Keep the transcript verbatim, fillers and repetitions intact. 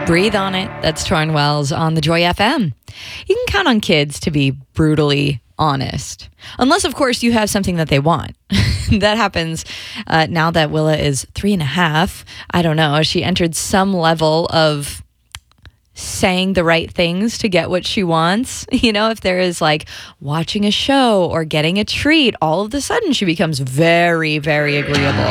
Breathe on It. That's Torrin Wells on the Joy F M. You can count on kids to be brutally honest. Unless, of course, you have something that they want. That happens uh, now that Willa is three and a half. I don't know. She entered some level of saying the right things to get what she wants. You know, if there is like watching a show or getting a treat, all of a sudden she becomes very, very agreeable.